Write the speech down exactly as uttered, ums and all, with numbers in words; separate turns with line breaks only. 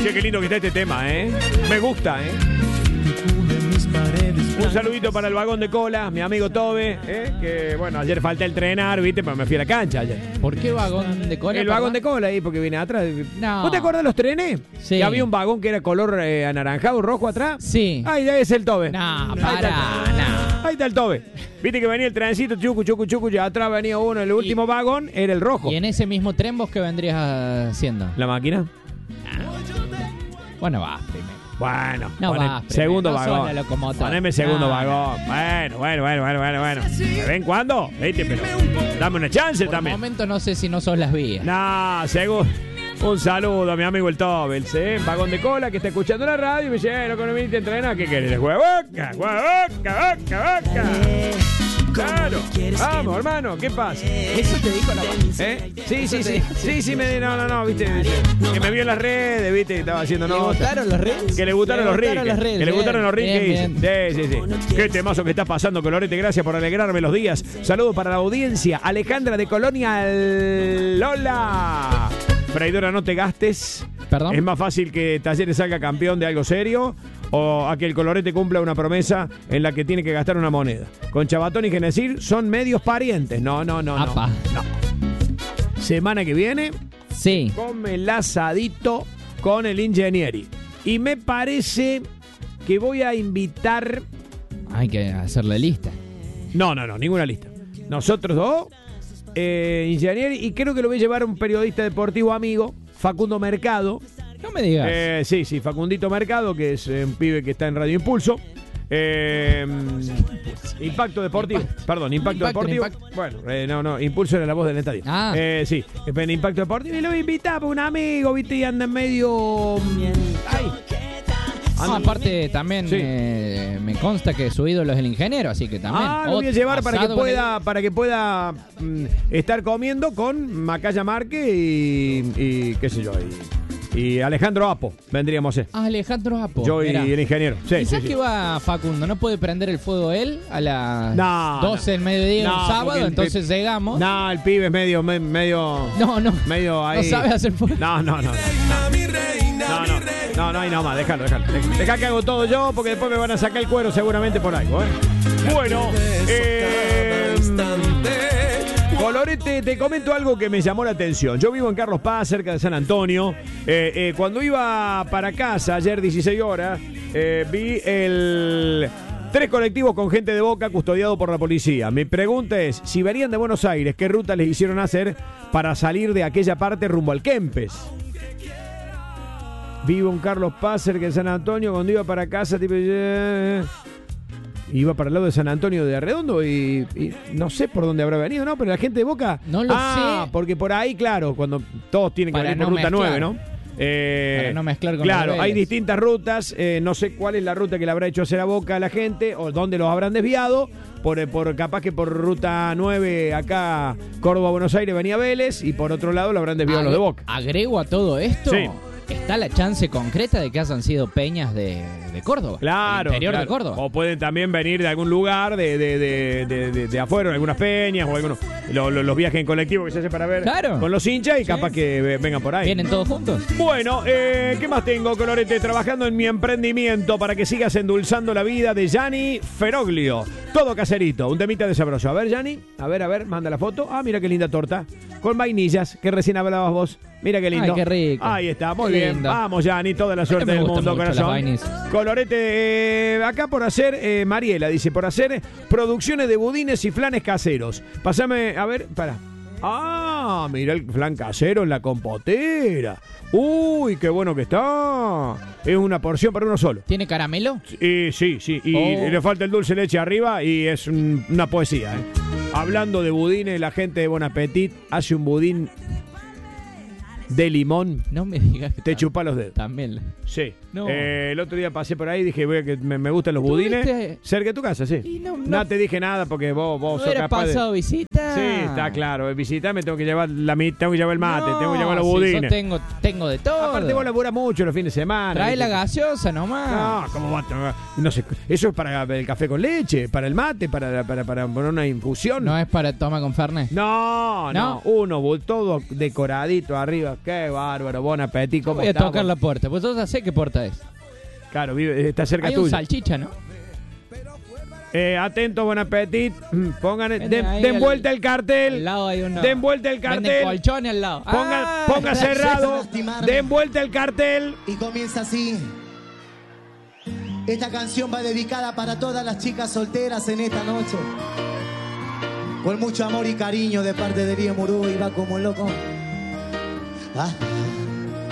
Che, qué lindo que está este tema, ¿eh? Me gusta, ¿eh? Un saludito para el vagón de cola, mi amigo Tobe, ¿eh? Que bueno, ayer falté el entrenar, ¿viste? Pero me fui a la cancha ayer.
¿Por qué vagón de cola?
El vagón de cola ahí, porque viene atrás.
No.
¿Vos te acordás de los trenes?
Sí.
Que había un vagón que era color eh, anaranjado, rojo atrás.
Sí.
Ahí ya es el Tobe.
No,
Ahí
para,
está.
no.
Ahí está el Tobe. Viste que venía el trencito, chucu, chucu, chucu, y atrás venía uno, el último vagón era el rojo.
¿Y en ese mismo tren vos qué vendrías haciendo?
¿La máquina?
Bueno, vas primero.
Bueno,
No
poné
vas primero,
segundo
no
vagón.
sos la locomotora.
Poneme segundo
No,
vagón. Bueno, bueno, bueno, bueno, bueno, bueno. ¿De vez en cuando? ¿Viste? Pero dame una chance
Por
también.
el momento no sé si no sos las vías.
No, seguro. Un saludo a mi amigo el Tobel, ¿sí? Vagón de cola que está escuchando la radio y me dice, eh, loco, no viniste a entrenar, ¿qué querés? ¡Huevoca! ¡Huevoca! ¡Boca! ¡Boca! Claro. Vamos, hermano, ¿qué pasa?
Eso te dijo la voz.
¿Eh? Sí, sí, sí. Sí, sí, me no, no, no, viste. Que me vio en las redes, viste, que estaba haciendo
¿Le
nota.
gustaron los reels?
Que le gustaron
Le
los reels.
gustaron los reels,
Que le
bien,
gustaron los reels que
bien,
hice. Sí, sí, sí. Qué temazo que está pasando, Colorete. Gracias por alegrarme los días. Saludos para la audiencia. Alejandra de Colonia Lola. Traidora, no te gastes.
¿Perdón?
Es más fácil que Talleres salga campeón de algo serio o a que el Colorete cumpla una promesa en la que tiene que gastar una moneda. Con Chabatón y Genesir son medios parientes. No, no, no, no.
Apa.
no. Semana que viene,
Sí.
come el asadito con el Ingenieri. Y me parece que voy a invitar...
Hay que hacerle lista.
No, no, no, ninguna lista. Nosotros dos, eh, Ingenieri, y creo que lo voy a llevar a un periodista deportivo amigo, Facundo Mercado.
No me digas.
Eh, sí, sí, Facundito Mercado, que es eh, un pibe que está en Radio Impulso. Eh, Impacto Deportivo.
Impacto.
Perdón, Impacto,
Impacto,
Deportivo.
Impacto.
Bueno, eh, no, no, Impulso era la voz del estadio.
Ah.
Eh, sí, en Impacto Deportivo. Y lo voy a invitar por un amigo, viste, y anda medio. Ay.
Ah, aparte también
Sí.
eh, me consta que su ídolo es el ingeniero, así que también.
Ah, lo voy a
Ot-
llevar para que
asado con
pueda, para que pueda mm, estar comiendo con Macaya Marque y, y qué sé yo, y, y Alejandro Apo, vendríamos a ser.
el- Alejandro Apo.
Yo y
mirá.
el ingeniero. Sí,
Quizás
sí, sí.
que va Facundo, ¿no puede prender el fuego él a las
No,
doce del mediodía
no,
un sábado?
porque el
Entonces
pi-
llegamos.
No, el pibe es medio, me- medio,
no, no.
medio ahí.
No sabe hacer fuego.
No, no, no. No, no, no, no hay nada más, déjalo, déjalo. Deja que hago todo yo porque después me van a sacar el cuero seguramente por algo, ¿eh? Bueno, eh, Colorete, te comento algo que me llamó la atención. Yo vivo en Carlos Paz, cerca de San Antonio. Eh, eh, cuando iba para casa, ayer dieciséis horas, eh, vi el... Tres colectivos con gente de Boca custodiado por la policía. Mi pregunta es, si venían de Buenos Aires, ¿qué ruta les hicieron hacer para salir de aquella parte rumbo al Kempes? Vivo en Carlos Paz, cerca de San Antonio. Cuando iba para casa, tipo, eh, iba para el lado de San Antonio de Arredondo y, y no sé por dónde habrá venido, ¿no? Pero la gente de Boca...
No lo
ah,
sé.
porque por ahí, claro, cuando todos tienen que
Para
venir por
no
ruta
mezclar.
nueve, ¿no? Eh,
Para no mezclar con
Claro,
los de
hay
Vélez.
distintas rutas. eh, no sé cuál es la ruta que le habrá hecho hacer a Boca a la gente o dónde los habrán desviado. Por, por capaz que por ruta nueve acá, Córdoba, Buenos Aires, venía Vélez y por otro lado lo habrán desviado
Ag-
los de Boca.
Agrego a todo esto.
Sí.
Está la chance concreta de que hayan sido peñas de, de Córdoba.
Claro,
del interior
claro.
de Córdoba.
O pueden también venir de algún lugar de, de, de, de, de, de afuera, algunas peñas o algunos lo- lo- los viajes en colectivo que se hace para ver
Claro.
con los hinchas y
Sí.
capaz que ve- vengan por ahí.
¿Vienen todos juntos?
Bueno, eh, ¿qué más tengo, Colorete? Trabajando en mi emprendimiento para que sigas endulzando la vida de Gianni Feroglio. Todo caserito, un temita de sabroso. A ver, Gianni, a ver, a ver, manda la foto. Ah, mira qué linda torta. Con vainillas, que recién hablabas vos. Mira qué lindo.
Ay, qué rico.
Ahí está, muy
Qué
bien.
lindo.
Vamos, Gianni, toda la suerte
me
del
gustan
mundo,
mucho las
corazón.
vainillas.
Colorete, eh, acá por hacer, eh, Mariela dice, por hacer producciones de budines y flanes caseros. Pasame, a ver, para. Ah, mira el flan casero en la compotera. Uy, qué bueno que está. Es una porción para uno solo.
¿Tiene caramelo?
Y sí, sí, y
Oh.
le falta el dulce de leche arriba y es un- una poesía, ¿eh? Hablando de budines, la gente de Bon Appetit hace un budín de limón.
No me digas que
Te
tam-
chupa los dedos.
También.
Sí.
No.
Eh, el otro día pasé por ahí y dije, voy a que me, me gustan los budines.
¿Tuviste?
Cerca de tu casa, sí.
Y no-
no,
no-
te dije nada porque vos, vos
¿No
sos
era
capaz de...
pasado visita?
Sí, está claro. Visitame, tengo que llevar la mi- tengo que llevar el mate,
No,
tengo que llevar los
si
budines.
yo tengo, tengo de todo.
Aparte vos laburás mucho los fines de semana.
Trae
¿viste?
la gaseosa nomás.
No, ¿cómo va a tomar? No sé, eso es para el café con leche, para el mate, para, para, para poner una infusión.
No es para tomar con Fernet.
No, no,
¿No?
uno, todo decoradito arriba. qué bárbaro, bon appetit, ¿cómo
Voy a
estamos?
tocar la puerta, pues yo ya sé qué puerta es.
Claro, vive, está cerca
Hay un
tuyo.
salchicha, ¿no?
Eh, atento, buen appetit. Pongan,
Vende
den,
ahí
den
al-
vuelta el
Al
cartel.
lado hay uno.
Den vuelta el
Venden
cartel.
colchones al lado.
Ponga,
Ah,
ponga cerrado.
lastimarme.
Den vuelta el cartel.
Y comienza así. Esta canción va dedicada para todas las chicas solteras en esta noche. Con mucho amor y cariño de parte de Río Murú y va como un loco. Ah,